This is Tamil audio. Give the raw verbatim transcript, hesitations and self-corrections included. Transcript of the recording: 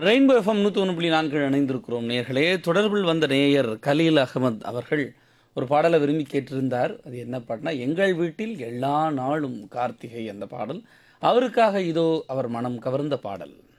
ரெயின்போ எஃப்எம் நூற்றி ஒன்று புள்ளி நான்கு இணைந்திருக்கிறோம் நேர்களே. தொடர்பில் வந்த நேயர் கலீல் அகமது அவர்கள் ஒரு பாடலை விரும்பி கேட்டிருந்தார். அது என்ன பாட்டுனா, எங்கள் வீட்டில் எல்லா நாளும் கார்த்திகை அந்த பாடல். அவருக்காக இதோ அவர் மனம் கவர்ந்த பாடல்.